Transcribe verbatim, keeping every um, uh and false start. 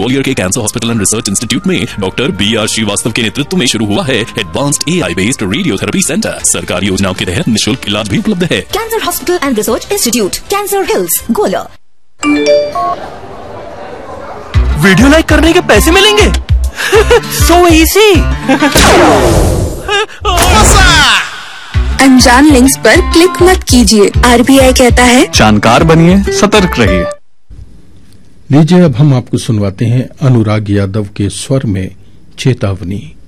ग्वालियर के cancer hospital and research institute में doctor B are Srivastava के नेतृत्व में शुरू हुआ है एडवांस्ड ए आई बेस्ड रेडियोथेरेपी सेंटर। सरकारी योजनाओं के तहत निःशुल्क इलाज भी उपलब्ध है। Cancer hospital and research institute, cancer hills, Gwalior. Video like करने के पैसे मिलेंगे? So easy. अनजान लिंक्स पर क्लिक मत कीजिए। आर बी आई कहता है जानकार बनिए, सतर्क रहिए। लीजिए अब हम आपको सुनवाते हैं अनुराग यादव के स्वर में चेतावनी।